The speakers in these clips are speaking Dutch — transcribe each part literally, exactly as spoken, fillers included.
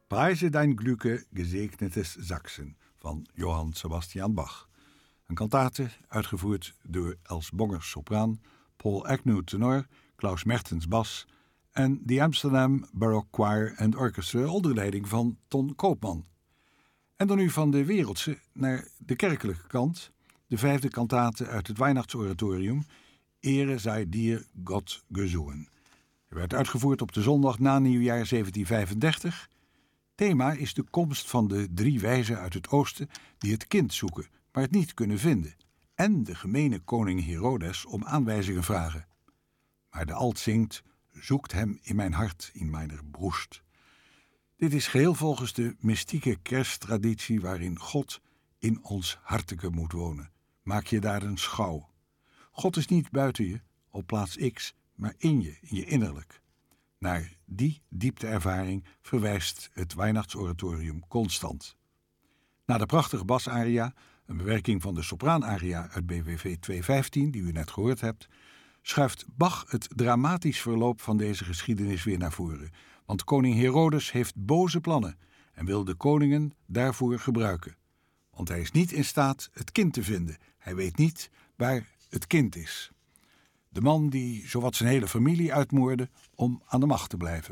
Preise dein Glücke, gesegnetes Sachsen van Johann Sebastian Bach. Een kantate uitgevoerd door Els Bongers sopraan, Paul Agnew tenor, Klaus Mertens bas en de Amsterdam Baroque Choir and Orchestra onder leiding van Ton Koopman. En dan nu van de wereldse naar de kerkelijke kant, de vijfde kantate uit het Weihnachtsoratorium, Ehre sei dir Gott gesungen. Hij werd uitgevoerd op de zondag na nieuwjaar zeventien vijfendertig. Thema is de komst van de drie wijzen uit het oosten die het kind zoeken, maar het niet kunnen vinden, en de gemene koning Herodes om aanwijzingen vragen. Maar de alt zingt, zoekt hem in mijn hart, in mijner broest. Dit is geheel volgens de mystieke kersttraditie waarin God in ons harteke moet wonen. Maak je daar een schouw. God is niet buiten je, op plaats X, maar in je, in je innerlijk. Naar die diepteervaring verwijst het Weihnachtsoratorium constant. Na de prachtige basaria, een bewerking van de sopraanaria uit B W V tweehonderdvijftien, die u net gehoord hebt, schuift Bach het dramatisch verloop van deze geschiedenis weer naar voren. Want koning Herodes heeft boze plannen en wil de koningen daarvoor gebruiken. Want hij is niet in staat het kind te vinden. Hij weet niet waar het kind is. De man die zowat zijn hele familie uitmoordde om aan de macht te blijven.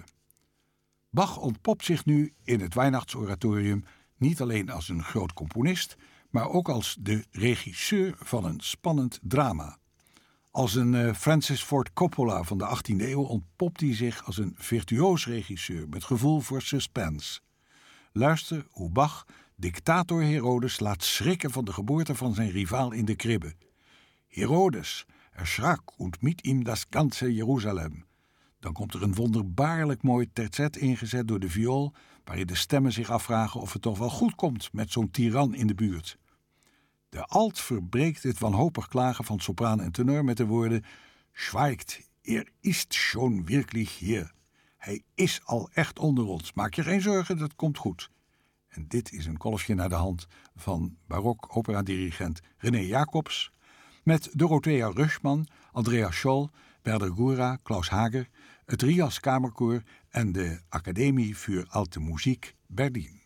Bach ontpopt zich nu in het Weihnachtsoratorium niet alleen als een groot componist, maar ook als de regisseur van een spannend drama. Als een uh, Francis Ford Coppola van de achttiende eeuw ontpopt hij zich als een virtuoos regisseur met gevoel voor suspense. Luister hoe Bach dictator Herodes laat schrikken van de geboorte van zijn rivaal in de kribbe. Herodes erschrak und mit ihm das ganze Jeruzalem. Dan komt er een wonderbaarlijk mooi terzet ingezet door de viool, waarin de stemmen zich afvragen of het toch wel goed komt met zo'n tiran in de buurt. De alt verbreekt het wanhopig klagen van sopraan en tenor met de woorden: Schweigt, er ist schon wirklich hier. Hij is al echt onder ons. Maak je geen zorgen, dat komt goed. En dit is een kolfje naar de hand van barok operadirigent René Jacobs, met Dorothea Röschmann, Andreas Scholl, Werder Gura, Klaus Hager, het Rias Kamerkoor en de Academie für Alte Musik Berlin.